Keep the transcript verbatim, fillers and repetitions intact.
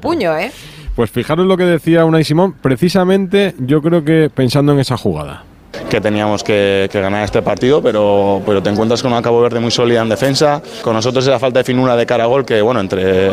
puño, ¿eh? Pues fijaros lo que decía Unai Simón, precisamente yo creo que pensando en esa jugada. Que teníamos que, que ganar este partido, pero, pero te encuentras con una Cabo Verde muy sólida en defensa. Con nosotros esa falta de finura de cara a gol, que bueno, entre,